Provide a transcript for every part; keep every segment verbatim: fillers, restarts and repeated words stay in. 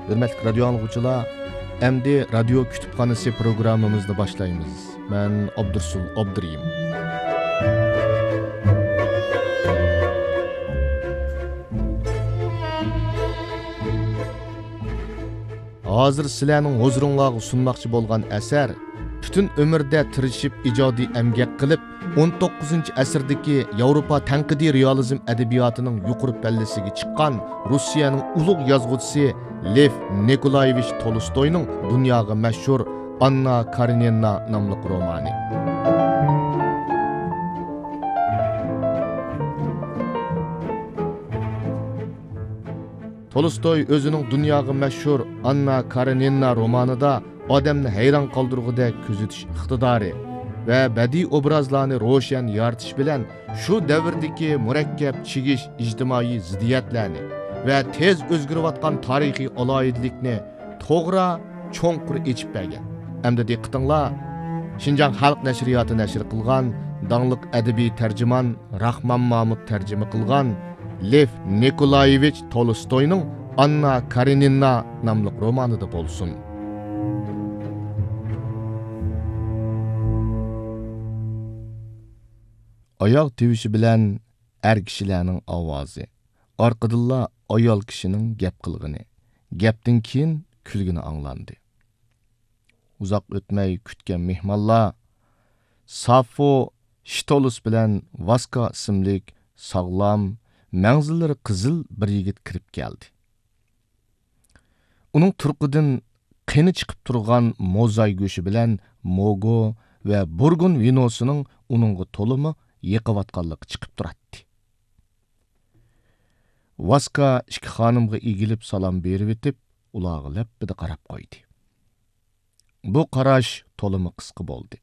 Hürmetli radio anlıqçılar, endi radio kütüphanesi programımızda başlayımız. Ben Abdursul Abduriyim. Hazır sizlarning huzuringizga sunmoqchi bo'lgan asar butun umrda tirishib ijodiy emgak qilib o'n to'qqizinchi asrdagi Yevropa tanqidiy realizm adabiyotining yuqori pallasiga chiqqan Rossiyaning ulug' yozuvchisi Lev Nikolayevich Tolstoyning dunyoga mashhur Anna Karenina nomli romani. Tolstoy o'zining dunyoga mashhur Anna Karenina romanida odamni hayron qoldirgudek kuzatish iqtidori va badiiy obrazlarni ro'shan yoritish bilan shu davrdagi murakkab chigish ijtimoiy ziddiyatlarni va tez o'zgarayotgan tarixiy aloyidlikni to'g'ri cho'nqur echib bergan. Hamda diqqatinglar, Xinjiang xalq nashriyoti nashr qilgan dangliq adabiy tarjimon Rahmon Mahmud tarjima qilgan Lev Nikolayevich Tolstoyning Anna Karenina nomli romanida bo'lsin. Oyoq tivishi bilan er kishilarning ovozi, orqadilla ayol kishining gap qilg'ini, gapdan keyin kulgini anglandi. Uzoq o'tmay kutgan mehmonlar Safo Shtolus bilan Vaska ismli sog'lom, manzillari qizil bir yigit kirib keldi. Uning turqidan qini chiqib turgan mozay go'shi bilan Mogo va Burgun vinosining uningga to'limi yiqiyotganligi chiqib turadi. Vaska ikki xonimga egilib salom berib etib, ularga lappida qarab qo'ydi. Bu qarash to'limi qisqa bo'ldi.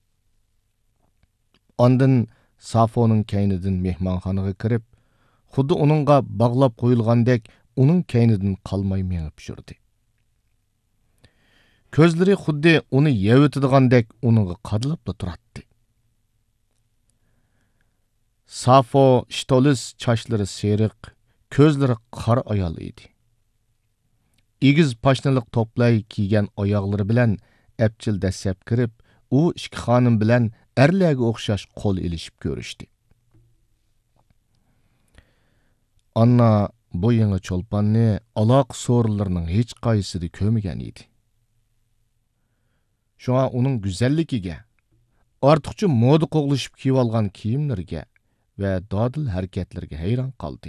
Ondan Safoning kaynidan mehmonxonaga kirib, xuddi uningga bog'lab qo'yilgandek uning kaynidan qolmay mengib yurdi. Ko'zlari xuddi uni yevitidigandek uningga qadilib turadi. Safo Shtolus chochlari seriq, ko'zlari qora ayol edi. Egiz pashnaliq to'play kiygan oyoqlari bilan apchil dasab kirib, u ikki xonim bilan erlarga o'xshash qo'l ilishib ko'rishdi. Anna bu yangi cho'lpanni aloq so'rlarining hech qaysida ko'rmagan edi. Shunga uning go'zalligiga, ortiqcha moda qo'g'lishib kiyib olgan kiyimlariga va dodil harakatlarga hayron qoldi.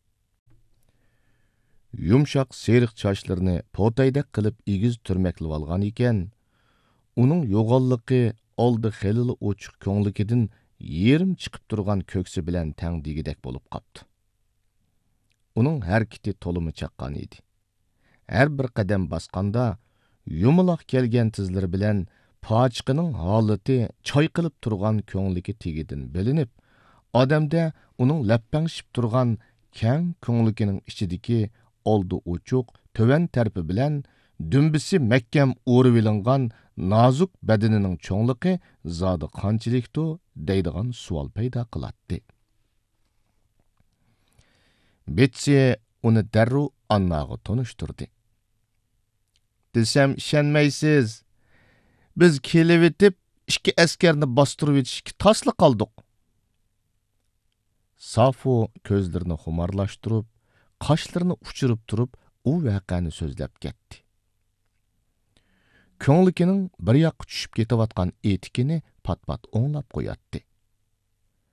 Yumshoq seriq sochlarini po'tayda qilib egiz turmaklab olgan ekan, uning yo'g'onligi oldi xelili ochiq ko'ngligidan yerim chiqib turgan ko'ksi bilan tang degidek bo'lib qopti. Uning harakati to'limi chaqqan edi. Har bir qadam bosganda yumaloq kelgan tizlari bilan pochiqining holati choy qilib turgan ko'ngligi tegidan bilinib, odamda uning lappangshib turgan kang ko'ngligining ichidagi oldi ochiq to'van tarpi bilan dumbisi mahkam o'rivilingan nozik badanining cho'ngligi zodi qanchalikdir deydigan savol paydo qiladi. Betsi uni darru Annaga tonishtirdi. Desam ishonmaysiz. Biz kelib etib ikki askarni bostirib etishga tasli qoldik. Safo ko'zlarini xumarlashtirib, qoshlarini uchirib turib, u voqeani so'zlab ketdi. Ko'ngligining bir yoqqa tushib ketayotgan etikini pat-pat o'nglab qo'yatdi.